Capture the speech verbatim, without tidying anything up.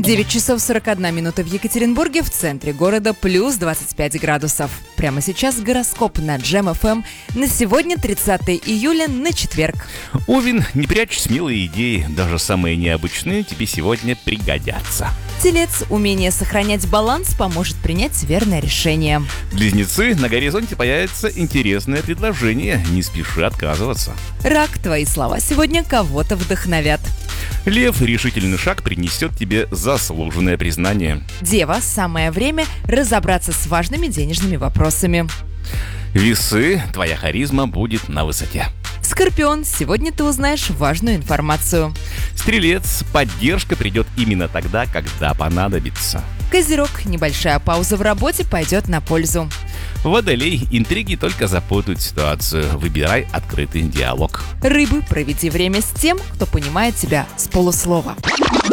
девять часов сорок одна минута в Екатеринбурге, в центре города плюс двадцать пять градусов. Прямо сейчас гороскоп на Джем эф эм на сегодня, тридцатое июля, на четверг. Овен, не прячь смелые идеи, даже самые необычные тебе сегодня пригодятся. Телец, умение сохранять баланс поможет принять верное решение. Близнецы, на горизонте появится интересное предложение, не спеши отказываться. Рак, твои слова сегодня кого-то вдохновят. Лев, решительный шаг принесет тебе заслуженное признание. Дева, самое время разобраться с важными денежными вопросами. Весы, твоя харизма будет на высоте. Скорпион, сегодня ты узнаешь важную информацию. Стрелец, поддержка придет именно тогда, когда понадобится. Козерог, небольшая пауза в работе пойдет на пользу. Водолей, интриги только запутают ситуацию. Выбирай открытый диалог. Рыбы, проведи время с тем, кто понимает тебя с полуслова.